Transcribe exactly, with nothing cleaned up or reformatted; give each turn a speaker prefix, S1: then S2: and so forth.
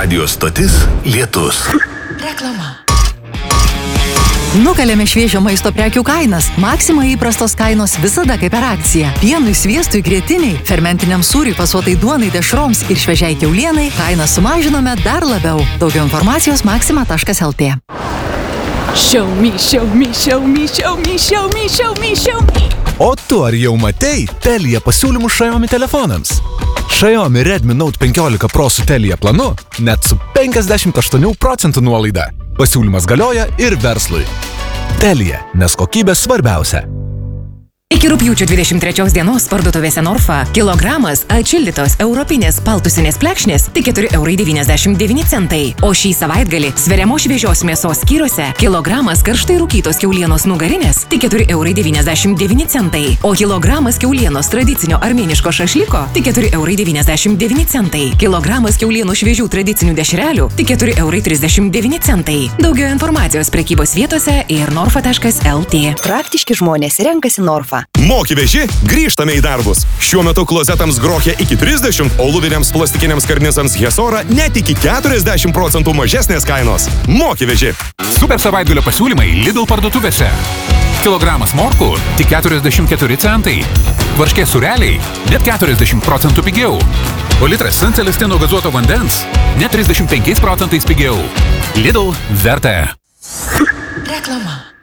S1: Radio stotis Lietus.
S2: Reklama. Nukalėme šviežio maisto prekių kainas. Maxima įprastos kainos visada kaip per akciją. Pienui, sviestui, grietiniai, fermentiniam sūriui, pasuotai duonai, dešroms ir šviežiai kiaulienai kainą sumažinome dar labiau. Daugiau informacijos maxima taškas el tė.
S3: Show me, show me, show me, show me, show me, show me, show me.
S4: O tu ar jau matei Telia pasiūlymų Xiaomi telefonams? Xiaomi Redmi Note penkiolika Pro su Telia planu net su penkiasdešimt aštuonių procentų nuolaida. Pasiūlymas galioja ir verslui. Telia, nes kokybė svarbiausia.
S5: Iki rugpjūčio dvidešimt trečios dienos parduotuvėse Norfa kilogramas atšildytos europinės paltusinės plekšnės tik keturi eurai devyniasdešimt devyni centai. O šį savaitgalį sveriamos šviežios mėsos skyriuose kilogramas karštai rūkytos kiaulienos nugarinės tik keturi eurai devyniasdešimt devyni centai. O kilogramas kiaulienos tradicinio armėniško šašliko tik keturi eurai devyniasdešimt devyni centai. Kilogramas kiaulienos šviežių tradicinių dešrelių tik keturi eurai trisdešimt devyni centai. Daugiau informacijos prekybos vietose ir norfa taškas el tė.
S2: Praktiški žmonės renkasi Norfa.
S6: Moki veži, grįžtame į darbus. Šiuo metu klozetams Grohe iki trisdešimt, o luviniams plastikiniams karnizams Hesora net iki keturiasdešimt procentų mažesnės kainos. Moki veži.
S7: Super savaitgalio pasiūlymai Lidl parduotuvėse. Kilogramas morkų tik keturiasdešimt keturi centai. Varškės sūreliai net keturiasdešimt procentų pigiau. O litras San Celestino gazuoto vandens net trisdešimt penkiais procentais pigiau. Lidl verta.
S2: Reklama.